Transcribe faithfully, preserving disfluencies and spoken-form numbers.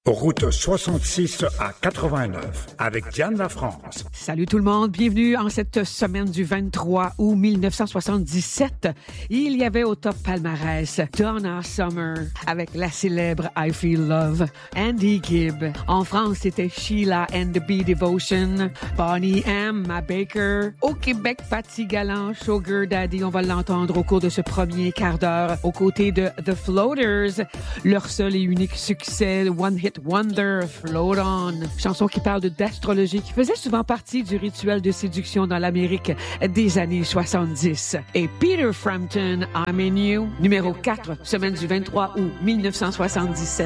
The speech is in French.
Route soixante-six à quatre-vingt-neuf avec Diane Lafrance. Salut tout le monde, bienvenue en cette semaine du vingt-trois août mille neuf cent soixante-dix-sept. Il y avait au top palmarès Donna Summer avec la célèbre I Feel Love, Andy Gibb. En France, c'était Sheila and the Bee Devotion, Bonnie M, Ma Baker. Au Québec, Patty Gallant, Sugar Daddy, on va l'entendre au cours de ce premier quart d'heure aux côtés de The Floaters. Leur seul et unique succès, One Hit Wonder, Float On, chanson qui parle d'astrologie, qui faisait souvent partie du rituel de séduction dans l'Amérique des années soixante-dix. Et Peter Frampton, I'm in You, numéro quatre, semaine du vingt-trois août mille neuf cent soixante-dix-sept.